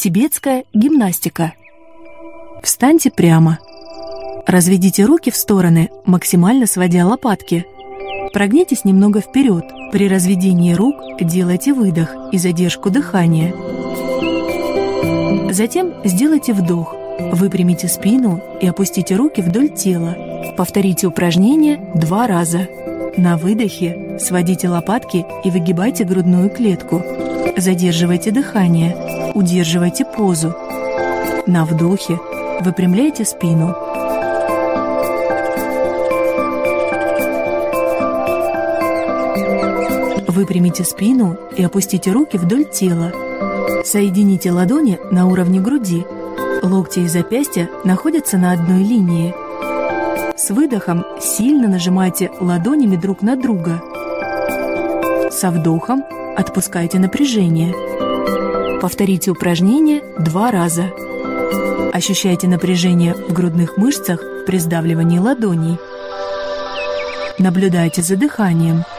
Тибетская гимнастика. Встаньте прямо. Разведите руки в стороны, максимально сводя лопатки. Прогнитесь немного вперед. При разведении рук делайте выдох и задержку дыхания. Затем сделайте вдох. Выпрямите спину и опустите руки вдоль тела. Повторите упражнение 2 раза. На выдохе сводите лопатки и выгибайте грудную клетку. Задерживайте дыхание. Удерживайте позу. На вдохе выпрямляйте спину. Выпрямите спину и опустите руки вдоль тела. Соедините ладони на уровне груди. Локти и запястья находятся на одной линии. С выдохом сильно нажимайте ладонями друг на друга. Со вдохом отпускайте напряжение. Повторите упражнение 2 раза. Ощущайте напряжение в грудных мышцах при сдавливании ладоней. Наблюдайте за дыханием.